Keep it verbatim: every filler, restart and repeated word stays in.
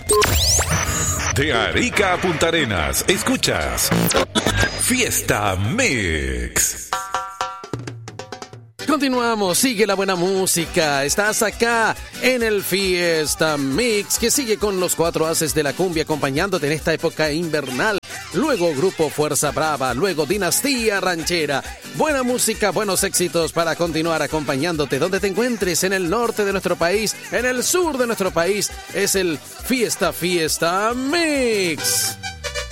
De Arica a Punta Arenas, escuchas Fiesta Mix. Continuamos, sigue la buena música. Estás acá en el Fiesta Mix, que sigue con los cuatro haces de la cumbia acompañándote en esta época invernal. Luego Grupo Fuerza Brava, luego Dinastía Ranchera. Buena música, buenos éxitos para continuar acompañándote donde te encuentres, en el norte de nuestro país, en el sur de nuestro país. Es el Fiesta Fiesta Mix.